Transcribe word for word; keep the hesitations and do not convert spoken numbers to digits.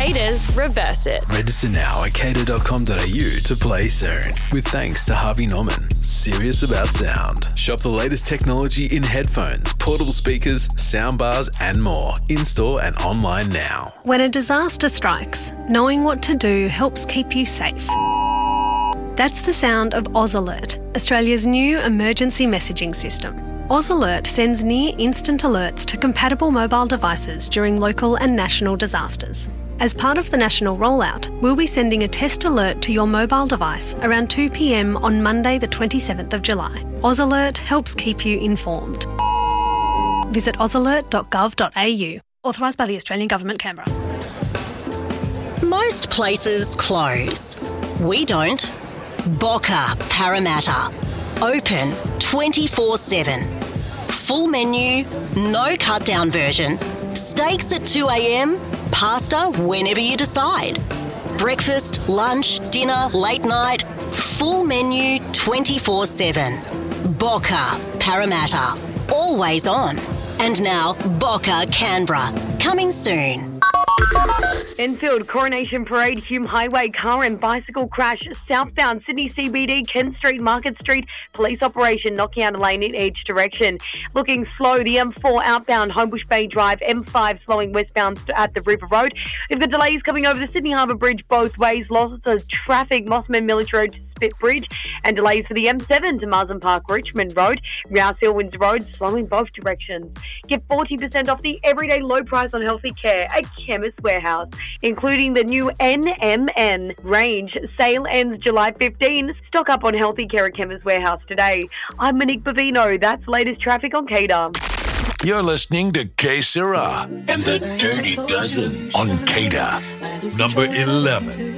Cater's Reverse It. Register now at cater dot com dot a u to play soon. With thanks to Harvey Norman. Serious about sound. Shop the latest technology in headphones, portable speakers, soundbars and more. In-store and online now. When a disaster strikes, knowing what to do helps keep you safe. That's the sound of Oz Alert, Australia's new emergency messaging system. Oz Alert sends near instant alerts to compatible mobile devices during local and national disasters. As part of the national rollout, we'll be sending a test alert to your mobile device around two p m on Monday the twenty-seventh of July. Oz Alert helps keep you informed. Visit oz alert dot gov dot a u. Authorised by the Australian Government, Canberra. Most places close. We don't. Boca Parramatta. Open twenty-four seven. Full menu, no cut-down version. Steaks at two a m, pasta whenever you decide. Breakfast, lunch, dinner, late night. Full menu twenty-four seven. Boca Parramatta. Always on. And now Boca Canberra. Coming soon. Enfield Coronation Parade, Hume Highway, car and bicycle crash, southbound Sydney C B D, Kent Street, Market Street, police operation knocking out a lane in each direction. Looking slow, the M four outbound Homebush Bay Drive, M five slowing westbound at the River Road. We've got delays coming over the Sydney Harbour Bridge both ways, losses of traffic, Mossman Military Road to Spit Bridge, and delays for the M seven to Marsden Park Richmond Road, Rouse Hill Windsor Road, slowing both directions. Get forty percent off the everyday low price on healthy care at Chemist Warehouse, including the new N M N range. Sale ends July fifteenth. Stock up on healthy care at Chemist Warehouse today. I'm Monique Bavino. That's latest traffic on Cater. You're listening to K Sarah and the Dirty Dozen on Cater, number eleven.